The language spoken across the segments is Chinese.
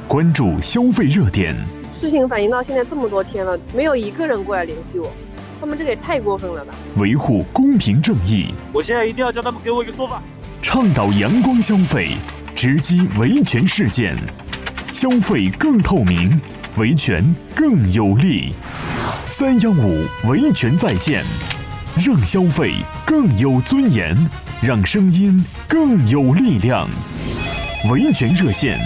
关注消费热点。 事情反映到现在这么多天了，没有一个人过来联系我，他们这个也太过分了吧！ 维护公平正义， 我现在一定要叫他们给我一个说法。 倡导阳光消费，直击维权事件，消费更透明，维权更有力。315维权在线，让消费更有尊严，让声音更有力量。维权热线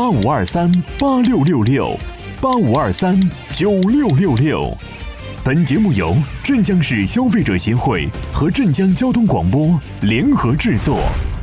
85238666，85239666。本节目由镇江市消费者协会和镇江交通广播联合制作。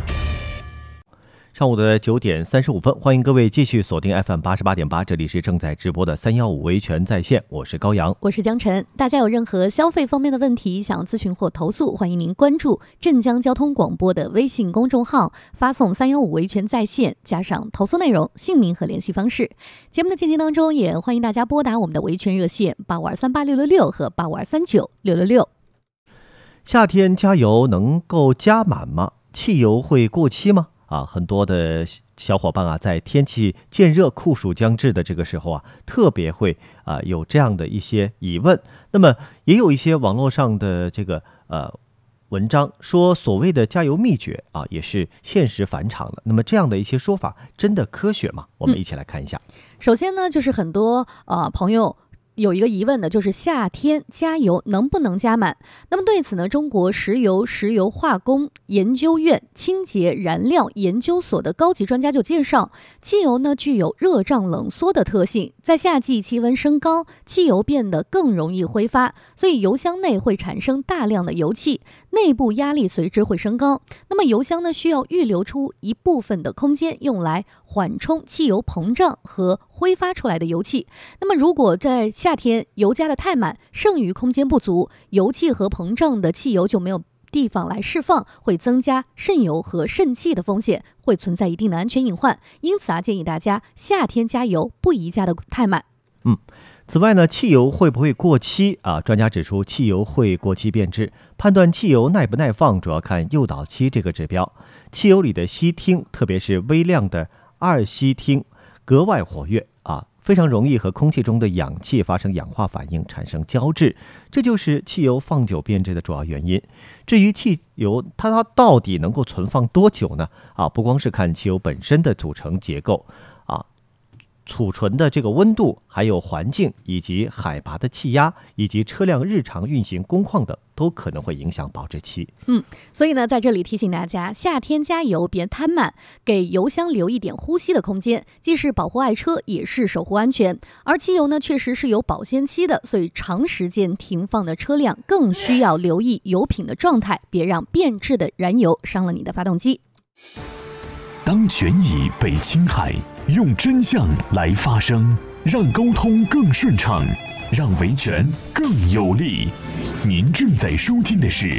上午的9点35分，欢迎各位继续锁定 FM 88.8，这里是正在直播的315维权在线，我是高阳， 我是江晨。大家有任何消费方面的问题想要咨询或投诉，欢迎您关注镇江交通广播的微信公众号，发送315维权在线加上投诉内容、姓名和联系方式。节目的进行当中，也欢迎大家拨打我们的维权热线85238666和85239666。 夏天加油能够加满吗？汽油会过期吗？很多的小伙伴在天气渐热、酷暑将至的这个时候特别会有这样的一些疑问。那么也有一些网络上的这个文章说，所谓的加油秘诀也是现实返场了。那么这样的一些说法真的科学吗？我们一起来看一下。 首先呢，就是很多朋友有一个疑问的，就是夏天加油能不能加满？那么对此呢，中国石油化工研究院清洁燃料研究所的高级专家就介绍，汽油呢具有热胀冷缩的特性，在夏季气温升高，汽油变得更容易挥发，所以油箱内会产生大量的油气，内部压力随之会升高。那么油箱呢需要预留出一部分的空间，用来缓冲汽油膨胀和挥发出来的油气。那么如果在夏天油加的太满，剩余空间不足，油气和膨胀的汽油就没有地方来释放，会增加渗油和渗气的风险，会存在一定的安全隐患。因此建议大家夏天加油不宜加的太满。 此外呢，汽油会不会过期专家指出，汽油会过期变质，判断汽油耐不耐放主要看诱导期这个指标。汽油里的烯烃，特别是微量的二烯烃格外活跃非常容易和空气中的氧气发生氧化反应，产生胶质，这就是汽油放久变质的主要原因。至于汽油它到底能够存放多久呢？不光是看汽油本身的组成结构储存的这个温度，还有环境以及海拔的气压，以及车辆日常运行工况等，都可能会影响保质期。 所以呢，在这里提醒大家，夏天加油别贪慢，给油箱留一点呼吸的空间，既是保护爱车，也是守护安全。而汽油呢，确实是有保鲜期的，所以长时间停放的车辆更需要留意油品的状态，别让变质的燃油伤了你的发动机。 当权益被侵害，用真相来发声，让沟通更顺畅，让维权更有力。您正在收听的是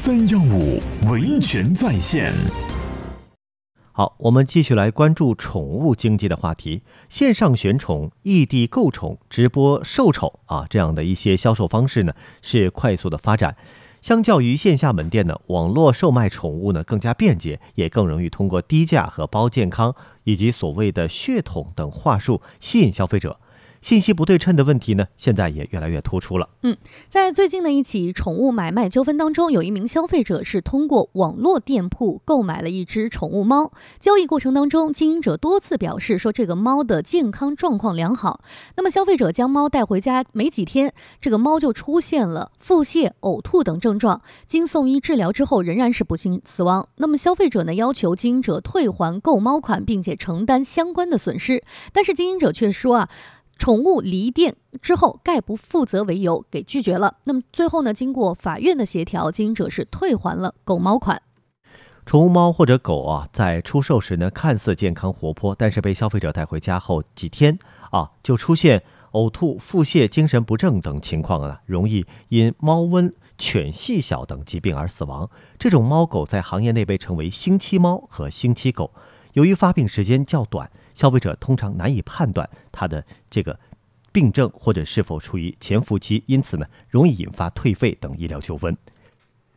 315维权在线。 好，我们继续来关注宠物经济的话题。线上选宠、异地购宠、直播售宠这样的一些销售方式呢，是快速的发展。相较于线下门店呢，网络售卖宠物呢更加便捷，也更容易通过低价和包健康以及所谓的血统等话术吸引消费者。信息不对称的问题呢，现在也越来越突出了。 在最近的一起宠物买卖纠纷当中，有一名消费者是通过网络店铺购买了一只宠物猫。交易过程当中，经营者多次表示说这个猫的健康状况良好。那么消费者将猫带回家没几天，这个猫就出现了腹泻、呕吐等症状，经送医治疗之后仍然是不幸死亡。那么消费者呢要求经营者退还购猫款，并且承担相关的损失，但是经营者却说宠物离店之后概不负责为由给拒绝了。那么最后呢，经过法院的协调，经营者是退还了购猫款。 宠物猫或者狗在出售时呢看似健康活泼，但是被消费者带回家后几天就出现呕吐、腹泻、精神不振等情况容易因猫瘟、犬细小等疾病而死亡。这种猫狗在行业内被称为星期猫和星期狗。由于发病时间较短，消费者通常难以判断它的这个病症或者是否处于潜伏期，因此呢容易引发退费等医疗纠纷。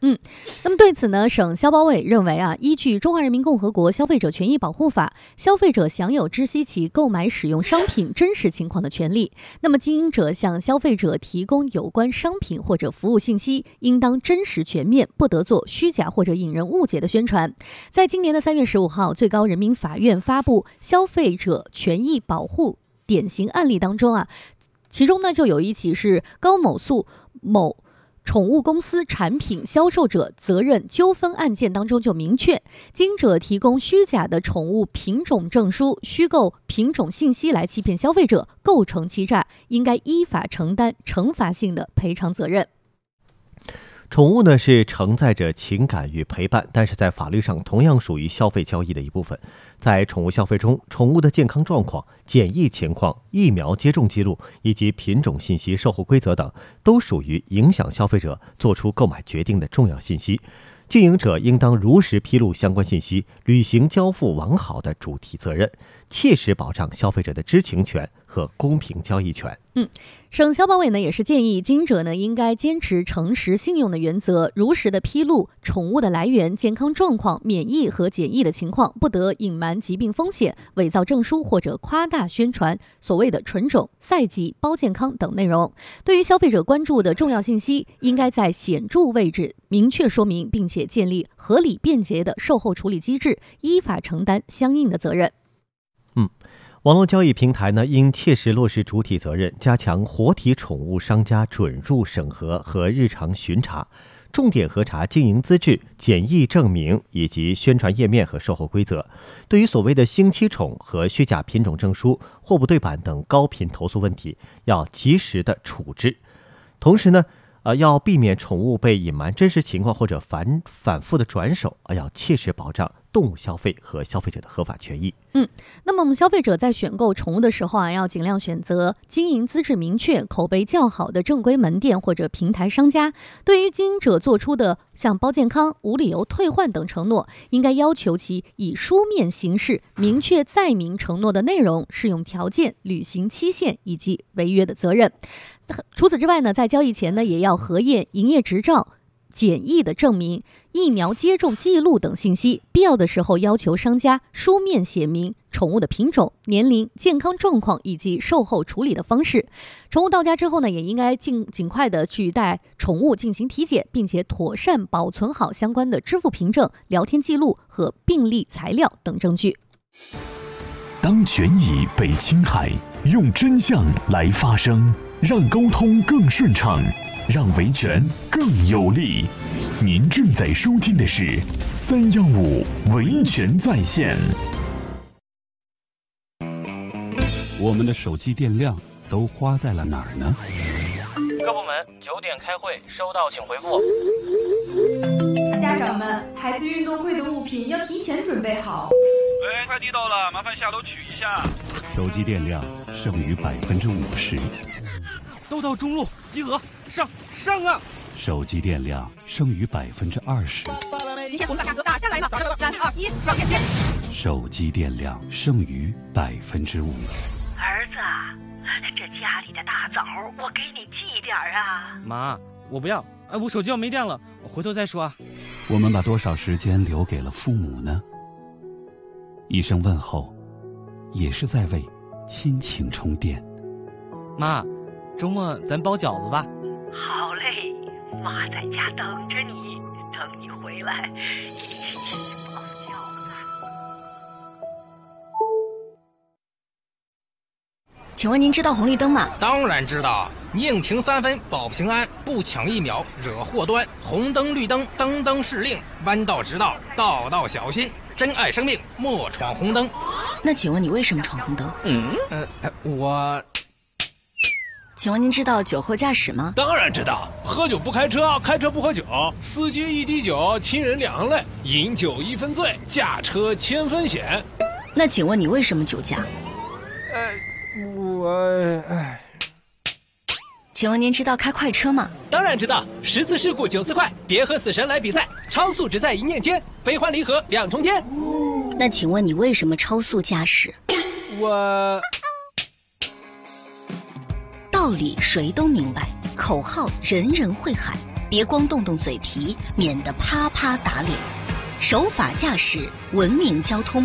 那么对此呢，省消保委认为依据《中华人民共和国消费者权益保护法》，消费者享有知悉其购买使用商品真实情况的权利。那么经营者向消费者提供有关商品或者服务信息，应当真实全面，不得做虚假或者引人误解的宣传。在今年的3月15号，最高人民法院发布消费者权益保护典型案例当中其中呢就有一起是高某素某宠物公司产品销售者责任纠纷案件当中就明确，经营者提供虚假的宠物品种证书、虚构品种信息来欺骗消费者，构成欺诈，应该依法承担惩罚性的赔偿责任。 宠物呢是承载着情感与陪伴，但是在法律上同样属于消费交易的一部分。在宠物消费中，宠物的健康状况、检疫情况、疫苗接种记录以及品种信息、售后规则等，都属于影响消费者做出购买决定的重要信息。经营者应当如实披露相关信息，履行交付完好的主体责任，切实保障消费者的知情权和公平交易权。 省消保委呢也是建议经营者呢应该坚持诚实信用的原则，如实的披露宠物的来源、健康状况、免疫和检疫的情况，不得隐瞒疾病风险、伪造证书或者夸大宣传所谓的纯种、赛季、包健康等内容。对于消费者关注的重要信息，应该在显著位置明确说明，并且建立合理便捷的售后处理机制，依法承担相应的责任。 网络交易平台呢，应切实落实主体责任，加强活体宠物商家准入审核和日常巡查，重点核查经营资质、检疫证明以及宣传页面和售后规则。对于所谓的星期宠和虚假品种证书、货不对版等高频投诉问题，要及时的处置。同时呢，要避免宠物被隐瞒真实情况或者反复的转手，要切实保障动物消费和消费者的合法权益。 那么我们消费者在选购宠物的时候要尽量选择经营资质明确、口碑较好的正规门店或者平台商家。对于经营者做出的像包健康、无理由退换等承诺，应该要求其以书面形式明确载明承诺的内容、适用条件、履行期限以及违约的责任。除此之外呢，在交易前呢，也要核验营业执照、检疫的证明、疫苗接种记录等信息，必要的时候要求商家书面写明宠物的品种、年龄、健康状况以及售后处理的方式。宠物到家之后呢，也应该尽快的去带宠物进行体检，并且妥善保存好相关的支付凭证、聊天记录和病历材料等证据。 当权益被侵害，用真相来发声，让沟通更顺畅，让维权更有力。您正在收听的是315维权在线。 我们的手机电量都花在了哪儿呢？ 各部门9点开会，收到请回复。 家长们，孩子运动会的物品要提前准备好。 喂，快递到了，麻烦下楼取一下。 手机电量剩余50%。 都到中路集合，上啊！ 手机电量剩余20%。 今天红的价格打下来了，3、2、1，上链接。 手机电量剩余5%。 儿子，这家里的大枣我给你寄点啊。 妈，我不要，我手机要没电了，我回头再说啊。 我们把多少时间留给了父母呢？一声问候，也是在为亲情充电。 妈，周末咱包饺子吧。 好嘞，妈在家等着你，等你回来一起去包饺子。 请问您知道红绿灯吗？ 当然知道，宁停3分保平安，不抢1秒惹祸端。红灯绿灯灯灯是令，弯道直道道道小心。珍爱生命，莫闯红灯。 那请问你为什么闯红灯？ 我。 请问您知道酒后驾驶吗？ 当然知道，喝酒不开车，开车不喝酒，司机一滴酒，亲人两行泪，饮酒1分醉，驾车1000分险。 那请问你为什么酒驾？请问您知道开快车吗？ 当然知道，10次事故94块，别和死神来比赛，超速只在一念间，悲欢离合2重天。 那请问你为什么超速驾驶？道理谁都明白，口号人人会喊， 别光动动嘴皮，免得啪啪打脸。守法驾驶，文明交通。